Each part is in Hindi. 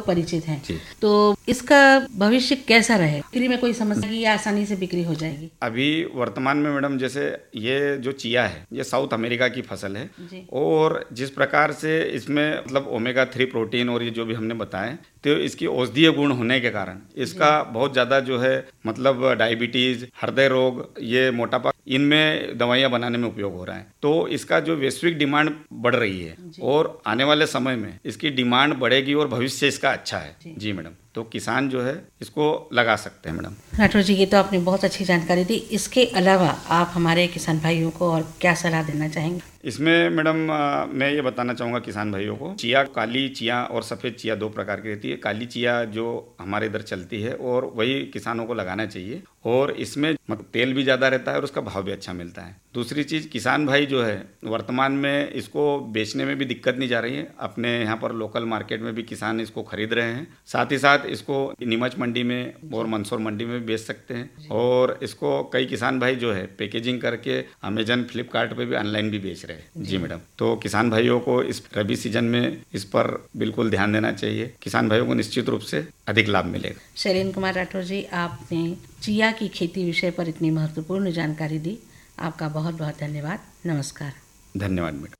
परिचित हैं, तो इसका भविष्य कैसा रहे? बिक्री में कोई समस्या या आसानी से बिक्री हो जाएगी? अभी वर्तमान में मैडम जैसे ये जो चिया है ये साउथ अमेरिका की फसल है और जिस प्रकार से इसमें मतलब ओमेगा 3 प्रोटीन और ये जो भी हमने बताए तो इसकी औषधीय गुण होने के कारण इसका बहुत ज़्यादा जो है मतलब डायबिटीज़, हृदय रोग, ये मोटापा, इनमें दवाइयाँ बनाने में उपयोग हो रहा है। तो इसका जो वैश्विक डिमांड बढ़ रही है और आने वाले समय में इसकी डिमांड बढ़ेगी और भविष्य इसका अच्छा है। जी मैडम, तो किसान जो है इसको लगा सकते हैं। मैडम राठौर जी, ये तो आपने बहुत अच्छी जानकारी दी। इसके अलावा आप हमारे किसान भाइयों को और क्या सलाह देना चाहेंगे? इसमें मैडम मैं ये बताना चाहूँगा किसान भाइयों को, चिया, काली चिया और सफ़ेद चिया दो प्रकार की रहती है। काली चिया जो हमारे इधर चलती है और वही किसानों को लगाना चाहिए और इसमें तेल भी ज़्यादा रहता है और उसका भाव भी अच्छा मिलता है। दूसरी चीज़, किसान भाई जो है वर्तमान में इसको बेचने में भी दिक्कत नहीं जा रही है, अपने यहाँ पर लोकल मार्केट में भी किसान इसको खरीद रहे हैं। साथ ही साथ इसको नीमच मंडी में और मंदसौर मंडी में भी बेच सकते हैं और इसको कई किसान भाई जो है पैकेजिंग करके अमेजन, फ्लिपकार्ट पे भी ऑनलाइन भी बेच रहे हैं। जी मैडम, तो किसान भाइयों को इस रबी सीजन में इस पर बिल्कुल ध्यान देना चाहिए। किसान भाइयों को निश्चित रूप से अधिक लाभ मिलेगा। शैलेंद्र कुमार राठौर जी, आपने चिया की खेती विषय पर इतनी महत्वपूर्ण जानकारी दी, आपका बहुत बहुत धन्यवाद। नमस्कार। धन्यवाद मैडम।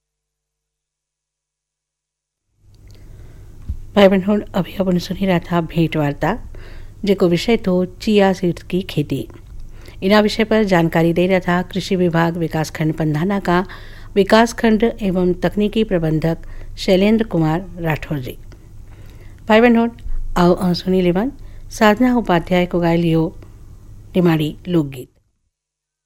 भाई बहनों, अभी अपन सुनी रहा था भेंट वार्ता, जेको विषय तो चिया सीड्स की खेती। इना विषय पर जानकारी दे रहा था कृषि विभाग विकासखंड पंधाना का विकासखंड एवं तकनीकी प्रबंधक शैलेंद्र कुमार राठौर जी। भाई बहनों, आओ सुनी लेवन साधना उपाध्याय को गाय लियो निमाड़ी लोकगीत।